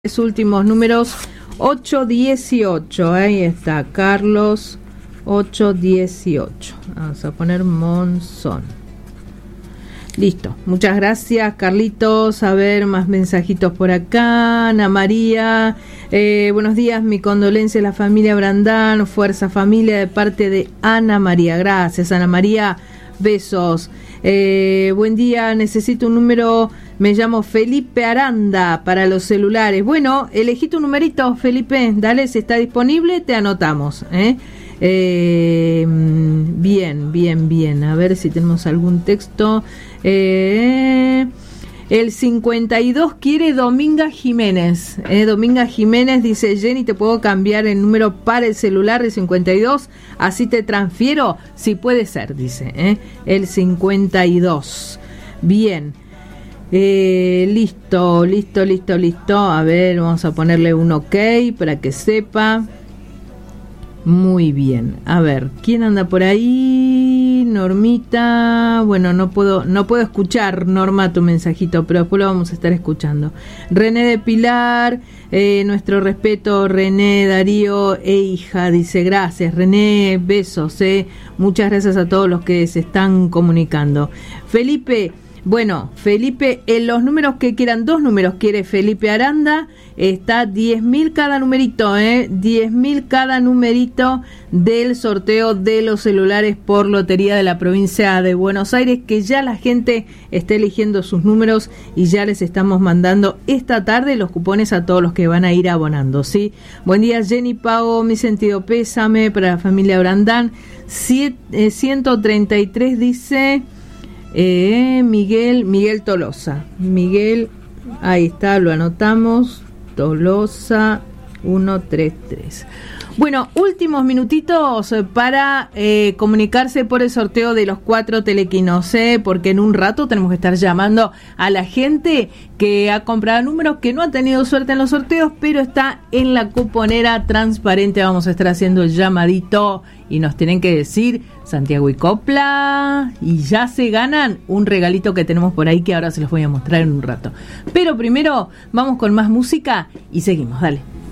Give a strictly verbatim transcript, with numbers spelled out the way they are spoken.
Los últimos números ocho dieciocho, ahí está, Carlos ocho dieciocho. Vamos a poner Monzón. Listo, muchas gracias, Carlitos. A ver, más mensajitos por acá. Ana María, eh, buenos días, mi condolencia a la familia Brandán, fuerza familia de parte de Ana María. Gracias, Ana María, besos. Eh, buen día, necesito un número, me llamo Felipe Aranda para los celulares. Bueno, elegí tu numerito, Felipe, dale, si está disponible te anotamos, ¿eh? Eh, bien, bien, bien, a ver si tenemos algún texto. eh, el cincuenta y dos quiere Dominga Jiménez, eh, Dominga Jiménez dice: Jenny, ¿te puedo cambiar el número para el celular de cincuenta y dos? Así te transfiero. Sí, puede ser, dice, eh, el cincuenta y dos. Bien, eh, listo, listo, listo, listo. A ver, vamos a ponerle un ok para que sepa. Muy bien, a ver, ¿quién anda por ahí? Normita, bueno, no puedo no puedo escuchar, Norma, tu mensajito, pero después lo vamos a estar escuchando. René de Pilar, eh, nuestro respeto, René, Darío e hija, dice: gracias, René, besos, eh. Muchas gracias a todos los que se están comunicando. Felipe, bueno, Felipe, en los números que quieran, dos números quiere Felipe Aranda, está diez mil cada numerito, ¿eh? diez mil cada numerito del sorteo de los celulares por Lotería de la Provincia de Buenos Aires, que ya la gente está eligiendo sus números y ya les estamos mandando esta tarde los cupones a todos los que van a ir abonando, ¿sí? Buen día, Jenny, Pau, mi sentido pésame para la familia Brandán. ciento treinta y tres dice... Eh, Miguel, Miguel Tolosa. Miguel, ahí está, lo anotamos. Tolosa ciento treinta y tres. Bueno, últimos minutitos para eh, comunicarse por el sorteo de los cuatro telequinos, ¿eh? Porque en un rato tenemos que estar llamando a la gente que ha comprado números, que no ha tenido suerte en los sorteos, pero está en la cuponera transparente. Vamos a estar haciendo el llamadito y nos tienen que decir Santiago y Copla, y ya se ganan un regalito que tenemos por ahí que ahora se los voy a mostrar en un rato. Pero primero vamos con más música y seguimos, dale.